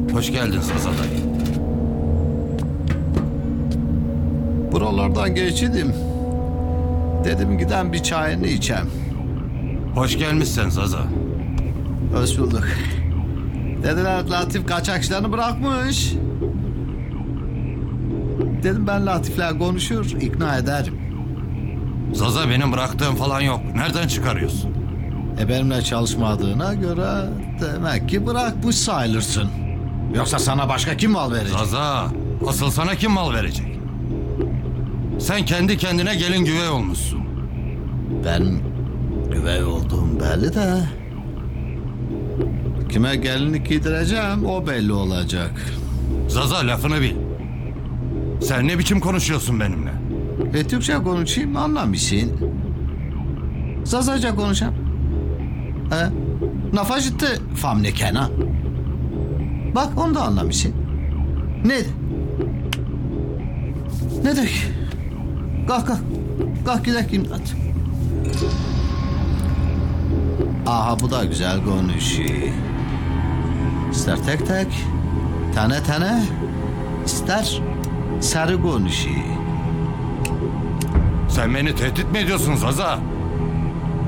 Hoş geldin Zaza dayı. Buralardan geçidim. Dedim giden bir çayını içem. Hoş gelmişsin Zaza. Hoş bulduk. Dediler Latif kaçakçılarını bırakmış. Dedim ben Latif'le konuşur, ikna ederim. Zaza benim bıraktığım falan yok. Nereden çıkarıyorsun? Benimle çalışmadığına göre demek ki bırakmış sayılırsın. Yoksa sana başka kim mal verecek? Zaza, asıl sana kim mal verecek? Sen kendi kendine gelin güvey olmuşsun. Ben güvey olduğum belli de... Kime gelinlik giydireceğim o belli olacak. Zaza lafını bil. Sen ne biçim konuşuyorsun benimle? Türkçe konuşayım anlamışsın. Zazaca konuşayım. Nafajitti famnikena. Bak onu da anlamışsın. Ne? Ne de? Kalk kalk. Kalk gidelim imdat. Aha bu da güzel konuşuyor. İster tek tek, tane tane, ister sarı konuşuyor. Sen beni tehdit mi ediyorsun Zaza?